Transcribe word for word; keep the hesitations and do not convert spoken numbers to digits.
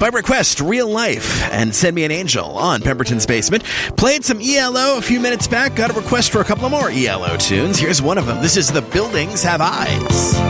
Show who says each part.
Speaker 1: by request, Real Life and Send Me an Angel on Pemberton's Basement. Played some E L O a few minutes back. Got a request for a couple of more E L O tunes. Here's one of them. This is The Buildings Have Eyes.